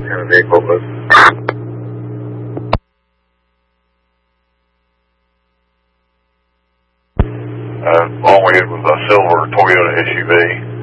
kind of vehicle it was. All we had was a silver Toyota SUV.